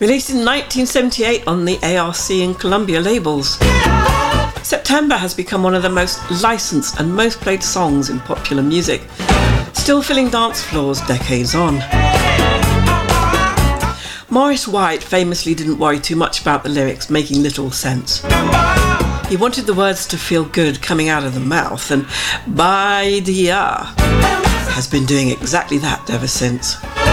Released in 1978 on the ARC and Columbia labels. September has become one of the most licensed and most played songs in popular music, still filling dance floors decades on. Maurice White famously didn't worry too much about the lyrics making little sense. He wanted the words to feel good coming out of the mouth, and Bye Dia has been doing exactly that ever since.